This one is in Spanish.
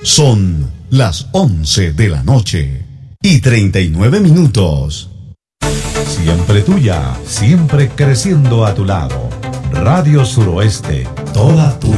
Son las 11 de la noche y 39 minutos. Siempre tuya, siempre creciendo a tu lado. Radio Suroeste, toda tuya.